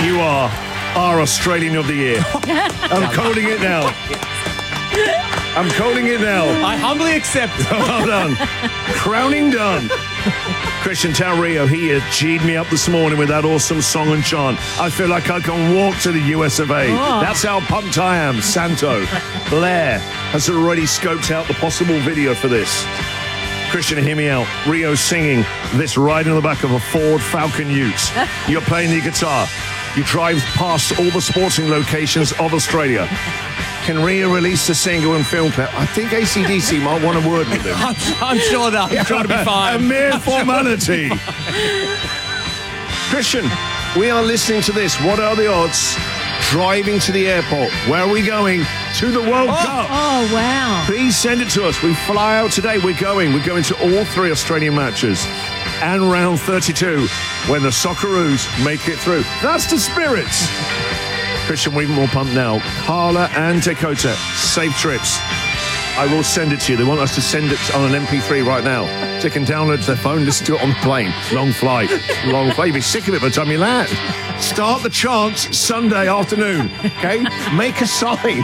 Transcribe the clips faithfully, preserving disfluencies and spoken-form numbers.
You are our Australian of the Year. I'm calling it now. I'm calling it now. I humbly accept. Well done. Crowning done. Christian Del Rio, he has G'd me up this morning with that awesome song and chant. I feel like I can walk to the U S of A. Oh. That's how pumped I am. Santo, Blair has already scoped out the possible video for this. Christian, hear me out. Rio singing this riding on the back of a Ford Falcon Ute. You're playing the guitar. You drive past all the sporting locations of Australia. Can Rio release a single and film clip? I think A C D C might want a word with him. I'm, I'm sure that I'm trying to be fine. A mere formality. Christian, we are listening to this. What are the odds? Driving to the airport. Where are we going? To the World oh. Cup. Oh, wow. Please send it to us. We fly out today. We're going. We're going to all three Australian matches. And round thirty-two, when the Socceroos make it through. That's the spirits. Christian, we're even more pumped now. Carla and Dakota, safe trips. I will send it to you. They want us to send it on an M P three right now. So they can download it to their phone, listen to it on the plane. Long flight. Long flight. You'll be sick of it by the time you land. Start the chants Sunday afternoon. Okay? Make a sign.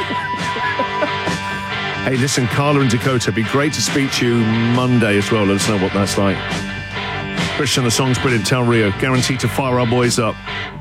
Hey, listen, Carla and Dakota, it'd be great to speak to you Monday as well. Let us know what that's like. Christian, the song's brilliant. Del Rio, guaranteed to fire our boys up.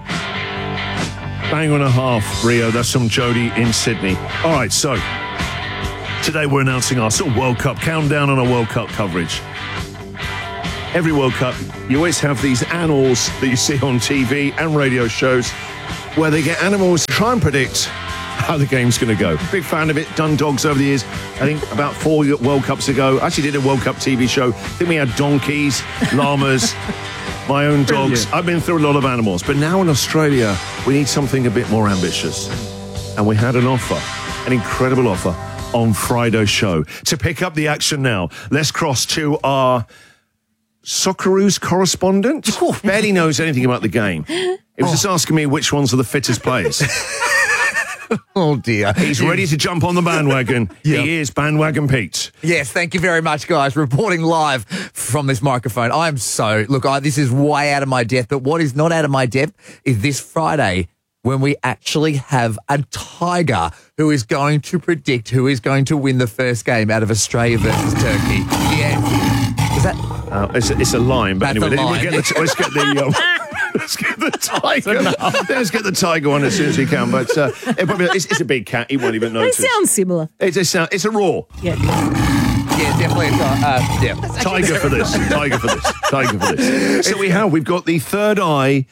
Bang and a half, Rio. That's from Jody in Sydney. All right, so today we're announcing our sort of World Cup countdown on our World Cup coverage. Every World Cup, you always have these annals that you see on T V and radio shows where they get animals to try and predict how the game's going to go. Big fan of it. Done dogs over the years. I think about four World Cups ago, I actually did a World Cup T V show. I think we had donkeys, llamas, my own dogs. Brilliant. I've been through a lot of animals. But now in Australia, we need something a bit more ambitious. And we had an offer, an incredible offer on Friday's show. To pick up the action now, let's cross to our Socceroos correspondent. Barely knows anything about the game. It was oh. just asking me which ones are the fittest players. Oh, dear. He's ready to jump on the bandwagon. Yep. He is Bandwagon Pete. Yes, thank you very much, guys. Reporting live from this microphone. I'm so... Look, I, this is way out of my depth, but what is not out of my depth is this Friday when we actually have a tiger who is going to predict who is going to win the first game out of Australia versus Turkey. Yes. Is that... Uh, it's, a, it's a line, but That's anyway, a line. We'll get the, let's get the... Um, Let's get the tiger. Let's get the tiger one as soon as we can. But uh, it probably, it's, it's a big cat. He won't even notice. It sounds similar. It's a sound. It's a roar. Yeah. Yeah, definitely. Uh, yeah. Tiger for this. Tiger for this. Tiger for this. So we have. We've got the third eye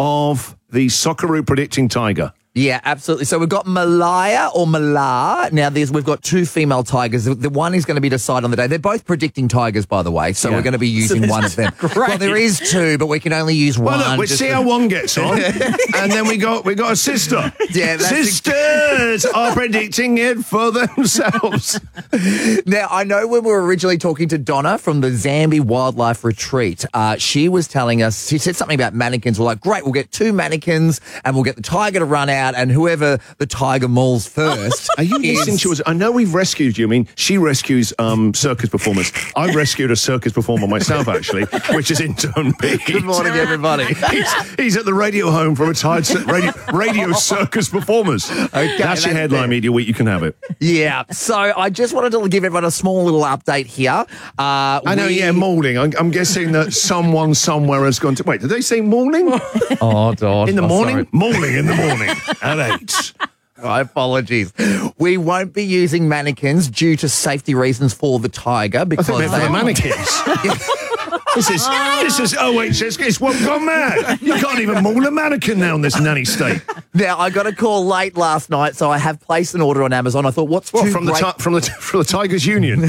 of the Socceroo predicting tiger. Yeah, absolutely. So we've got Malaya or Malar. Now, there's, we've got two female tigers. The, the one is going to be decided on the day. They're both predicting tigers, by the way, so yeah. we're going to be using so one of them. Great. Well, there is two, but we can only use one. Well, look, we'll see how one gets on, and then we got we got a sister. Yeah, that's Sisters are predicting it for themselves. Now, I know when we were originally talking to Donna from the Zambi Wildlife Retreat, uh, she was telling us, she said something about mannequins. We're like, great, we'll get two mannequins, and we'll get the tiger to run out, and whoever the tiger mauls first. Are you is... listening to us? I know we've rescued you. I mean, she rescues um, circus performers. I've rescued a circus performer myself, actually, which is Intern Pete. Good morning, everybody. he's, he's at the radio home for retired radio, radio circus performers. Okay, that's, that's your headline, it. Media Week. You can have it. Yeah. So I just wanted to give everyone a small little update here. Uh, I know, we... yeah, mauling. I'm, I'm guessing that someone somewhere has gone to... Wait, did they say mauling? Oh, God. In the oh, morning? Sorry. Mauling in the morning. At eight. My apologies. We won't be using mannequins due to safety reasons for the tiger because... I think they're mannequins. This is, this is O H S. It's what gone mad. You can't even maul a mannequin now in this nanny state. Now, I got a call late last night, so I have placed an order on Amazon. I thought, what's what, too from great... the from the from the Tigers Union?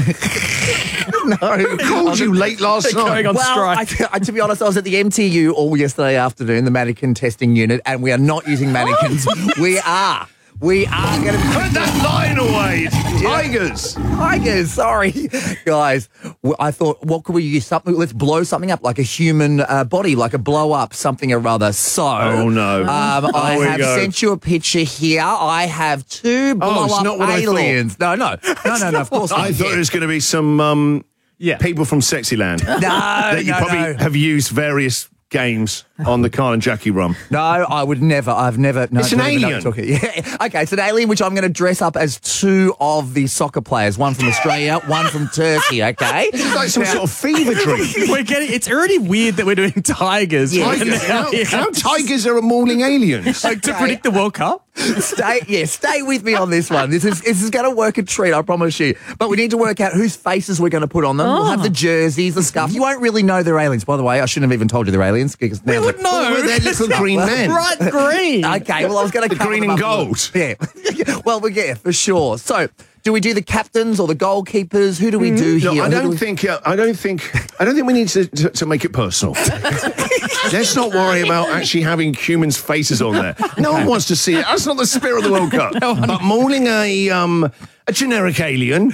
No, who called you late last night? Going on well, strike. I, I, to be honest, I was at the M T U all yesterday afternoon, the mannequin testing unit, and we are not using mannequins. we are. We are going to put that line away. Tigers. Tigers, sorry. Guys, I thought, what could we use? Something? Let's blow something up, like a human uh, body, like a blow up, something or other. So, oh, no. Um, I have go. sent you a picture here. I have two blow oh, up not what aliens. No, no. No, no, no, of course not. I thought it was going to be some um, yeah. people from Sexyland. No, that you no, probably no. have used various games on the Kyle and Jackie rum? No, I would never. I've never. No, It's an don't even know alien. what you're talking- Yeah. Okay, it's an alien which I'm going to dress up as two of the soccer players. One from Australia, one from Turkey. Okay. It's like some sort of fever dream. We're getting. It's already weird that we're doing tigers. Yeah. right Tigers, now. how, Yeah. how tigers are mauling aliens? Like to predict the World Cup. Stay, yeah, stay with me on this one. This is this is going to work a treat, I promise you. But we need to work out whose faces we're going to put on them. We'll have the jerseys, the scarf. You won't really know they're aliens. By the way, I shouldn't have even told you they're aliens. Because We would know. Well, they're little green men. Bright green. Okay, well, I was going to The green and gold. Yeah. Well, we yeah, for sure. So, do we do the captains or the goalkeepers? Who do we do No, here? I Who do don't we- think. Uh, I don't think. I don't think we need to, to, to make it personal. Let's not worry about actually having humans' faces on there. No one wants to see it. That's not the spirit of the World Cup. But mauling a um a generic alien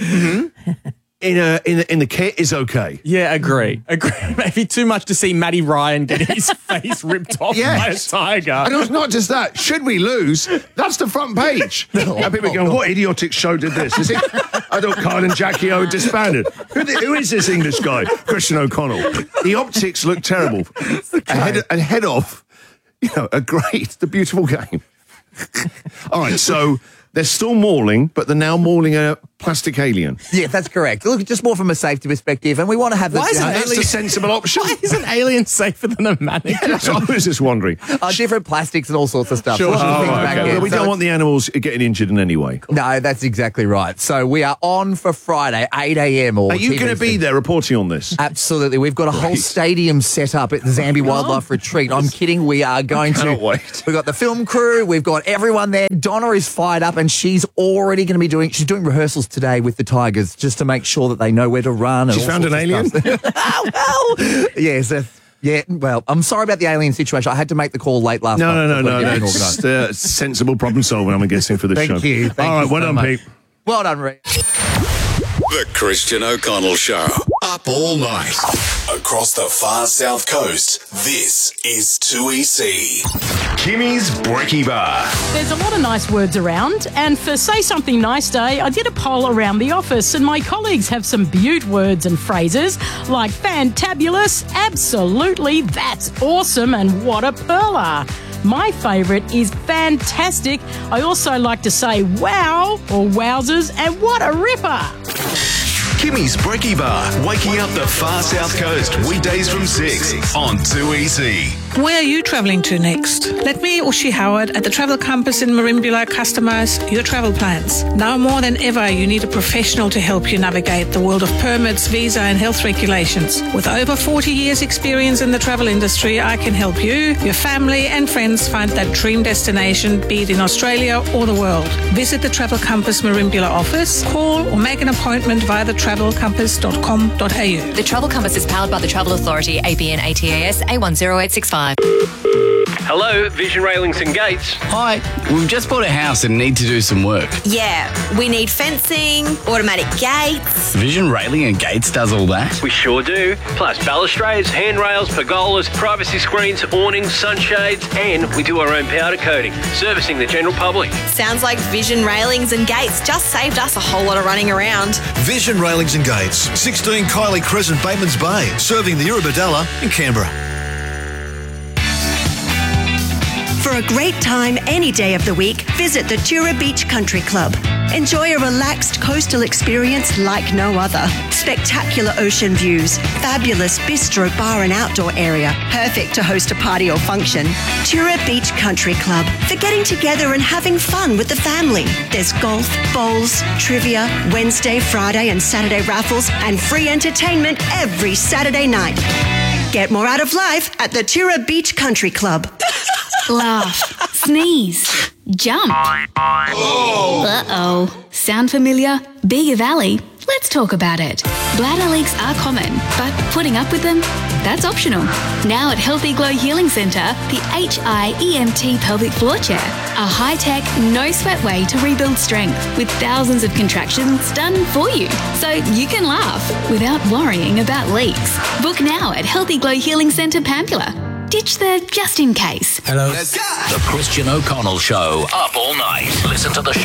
in a in a, in the kit is okay. Yeah, agree. Agree. Maybe too much to see Matty Ryan get his face ripped off Yes. by a tiger. And it's not just that. Should we lose, that's the front page. And people go, what idiotic show did this? Is it? I thought Kyle and Jackie O disbanded. Who, the, who is this English guy? Christian O'Connell. The optics look terrible. Ahead, ahead of, you know, a great, the beautiful game. All right, so they're still mauling, but they're now mauling a plastic alien. Yeah, that's correct. Look, just more from a safety perspective, and we want to have the Why is it uh, That's a sensible option. Why is an alien safer than a mannequin? That's what I was just wondering. uh, different plastics and all sorts of stuff. Sure. So Oh, think Oh, back okay. in. Well, we So don't want the animals getting injured in any way. No, that's exactly right. So we are on for Friday, eight a.m. or Are you T V going to be C. there reporting on this? Absolutely. We've got a whole Great. stadium set up at the Zambi Wildlife Retreat. I'm kidding. We are going to. cannot wait. We've got the film crew. We've got everyone there. Donna is fired up and she's already going to be doing, she's doing rehearsals today with the Tigers just to make sure that they know where to run. And She's all found an sorts of alien? stuff. oh, well. Yes. uh, yeah, well, I'm sorry about the alien situation. I had to make the call late last No, night. no, no, no. Get it That's organised. uh, sensible problem solving, I'm guessing, for this Thank show. you. Thank All right, you well so done, much. Pete. Well done, Reece. The Christian O'Connell Show. Up all night. Across the far south coast, this is two E C. Kimmy's Brekkie Bar. There's a lot of nice words around, and for Say Something Nice Day, I did a poll around the office, and my colleagues have some beaut words and phrases like fantabulous, absolutely, that's awesome, and what a perler. My favourite is fantastic. I also like to say wow or wowzers and what a ripper. Kimmy's Brekkie Bar. Waking up the far south coast. Weekdays from six on two E C. Where are you travelling to next? Let me, Ushi Howard, at the Travel Compass in Marimbula customise your travel plans. Now more than ever, you need a professional to help you navigate the world of permits, visa and health regulations. With over forty years experience in the travel industry, I can help you, your family and friends find that dream destination, be it in Australia or the world. Visit the Travel Compass Marimbula office, call or make an appointment via the travel compass dot com dot a u. The Travel Compass is powered by the Travel Authority, A B N A T A S A one zero eight six five. Hello, Vision Railings and Gates. Hi, we've just bought a house and need to do some work. Yeah, we need fencing, automatic gates. Vision Railing and Gates does all that. We sure do. Plus balustrades, handrails, pergolas, privacy screens, awnings, sunshades, and we do our own powder coating, servicing the general public. Sounds like Vision Railings and Gates just saved us a whole lot of running around. Vision Railings and Gates, sixteen Kylie Crescent, Batemans Bay, serving the Eurobodalla in Canberra. For a great time any day of the week, visit the Tura Beach Country Club. Enjoy a relaxed coastal experience like no other. Spectacular ocean views, fabulous bistro, bar and outdoor area, perfect to host a party or function. Tura Beach Country Club, for getting together and having fun with the family. There's golf, bowls, trivia, Wednesday, Friday and Saturday raffles, and free entertainment every Saturday night. Get more out of life at the Tura Beach Country Club. Laugh, sneeze, jump. Uh-oh. Sound familiar? Bega Valley? Let's talk about it. Bladder leaks are common, but putting up with them? That's optional. Now at Healthy Glow Healing Centre, the H I E M T pelvic floor chair. A high-tech, no-sweat way to rebuild strength with thousands of contractions done for you. So you can laugh without worrying about leaks. Book now at Healthy Glow Healing Centre, Pampula. Ditch the just in case. Hello. The Christian O'Connell Show. Up all night. Listen to the show